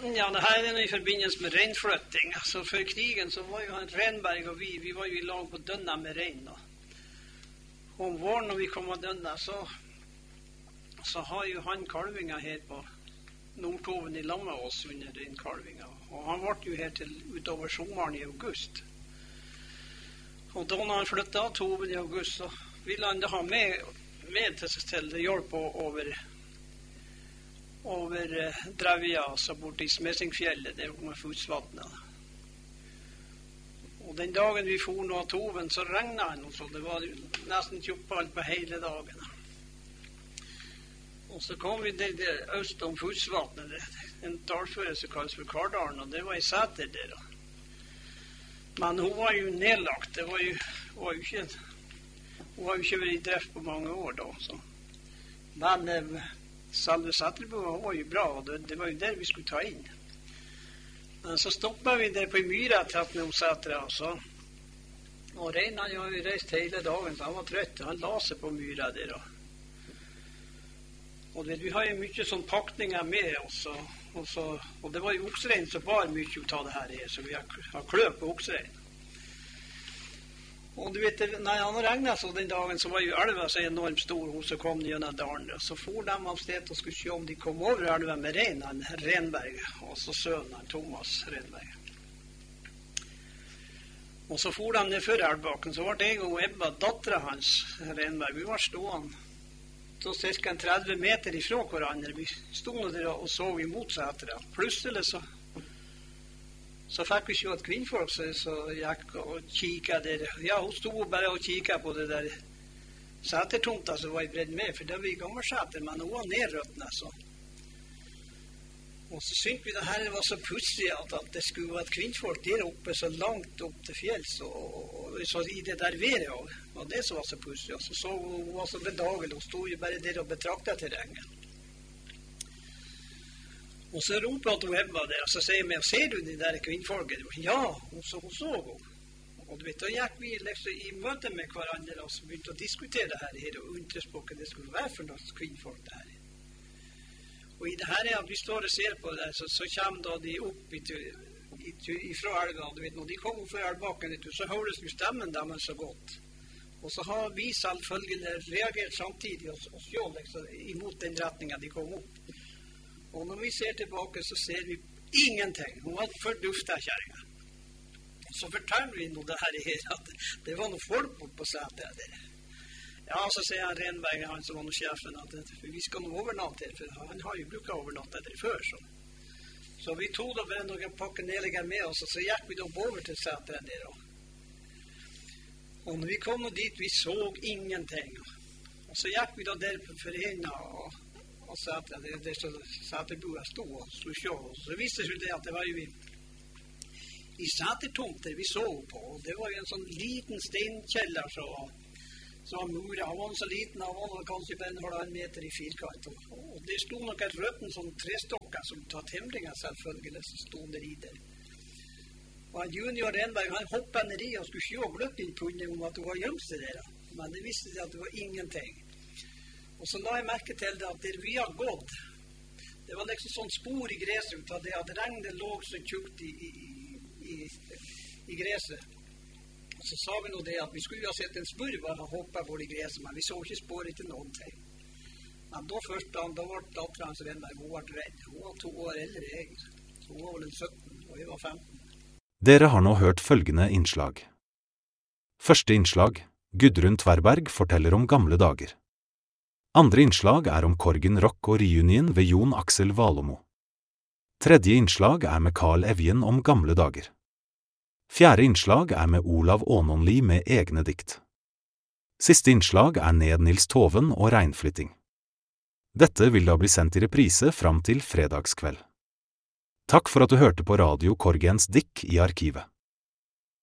Ja, det här är i förbindelse med renflyttning. Alltså för krigen så var ju han Renberg och vi var ju i lag på Dönna med ren. Och om våren när vi kom att Dönna så har ju han kalvingar här på Nordtoven i Lammaås under den kalvingar. Och han var ju här till utöver sommaren i august. Och då när han flyttade av Toven i august så ville han ha med till hjälp över Dravia, så bort i Smessingfjället, där med Futsvattnet. Och den dagen vi for nå av Toven så regnade han, och så det var nästan tjoppalt på hela dagen. Och så kom vi där öst om Futsvattnet, en dalföre som kallas för Kardalen, och det var i Säter där då. Men hon var ju nedlagt, det var ju inte, hon har ju inte varit i drift på många år då. Så. Men Salve Säterbo var ju bra, och det var ju där vi skulle ta in. Men så stoppade vi där på Myra trappna om Sätra, och Reina har ju rest hela dagen, så han var trött, han la sig på Myra där då. Och vi har ju mycket som packningar med oss, och det var ju oxren så bara mycket av det här, så vi har klöp på oxren. Och du vet, när han regnade så den dagen så var ju älva så enormt stor, och så kom de genom dalen. Så for de av sted och skulle se om de kom över älva med Renberg, och så sönen Thomas Renberg. Och så for de ner för älvbaken, så var det jag och Ebba, dottera hans Renberg, vi var stående. Så cirka 30 meter ifrån varandra, vi stod där och såg emot Sätra. Plötsligt så fick vi se ett kvinnfolk så gick och kikade. Ja, hon stod bara och kikade på det där Sätertomta som var i bredd med, för det var i gamla Säter, men hon var nerröttna så. Och så synk vi det här var så pussigt att det skulle vara ett kvinnfolk där uppe så långt upp till fjälls och så i det där väret av. Och det så var så pussigt. Och så såg hon var så bedagad och stod ju bara där och betraktade terrängen. Och så ropade hon Ebba där och så säger mig, ser du det där kvinnfolket? Ja, och så hon såg hon. Och du vet, då gick vi liksom i möte med varandra och så började diskutera det här och underspråket det skulle vara för något kvinnfolk det här. Och i det här är att vi står och ser på det där, så kommer då de upp ifrån älven, du vet, när de kommer för älvbaken, så hördes ju stämmen där men så gott. Och så har vi följande reagerat samtidigt och själv liksom, emot den rättningen de kom upp. Och när vi ser tillbaka så ser vi ingenting. Hon var fördufta kärringar. Så förtalte vi nog det här i att det var nog folk på Sätra där. Ja, så säger han Renberg, han som var nog chefen, att vi ska nog övernatta för han har ju brukat övernatta där förr. Så vi tog då bara några packaneliga med oss och så gick vi då över till Sätra där då. Och när vi kom dit, vi såg ingenting. Och så gick vi då där på föreningen och Sätra, där så Säterboa stod och slog sjå. Så visste ju det att det var ju i Sätertomter vi såg på. Och det var ju en sån liten stenkällare så var muren, han var så liten, han var kanske bara en meter i fyrkant. Och det stod nog ett rötten som trästockar som tar tämligen självföljande så stod det i där. Och junior Renberg, han hoppade ner i och skulle sjå blöttingpunningen om att det var gömt sig där. Men det visste sig att det var ingenting. Och så la jag märke till det att det vi har gått, det var liksom sån spår i gräset utan det att regnet låg så tjukt i gräset. Och så sa vi nog det att vi skulle ha sett en spurv och hoppa på i gräset, men vi såg inte spåret till någonting. Men då först då var dottern hans Renberg, hon var rädd. Hon var 2 år äldre än jag. Hon var väl 17 och jag var 15. Dere har nå hørt følgende innslag. Første innslag, Gudrun Tverberg forteller om gamle dager. Andre innslag om Korgen Rock og reunion ved Jon Aksel Valomo. Tredje innslag med Carl Evjen om gamle dager. Fjerde innslag med Olav Ånonli med egne dikt. Siste innslag Ned Nils Toven og regnflytting. Dette vil da bli sendt i reprise fram til fredagskveld. Takk for at du hørte på Radio Korgens Dikk i arkivet.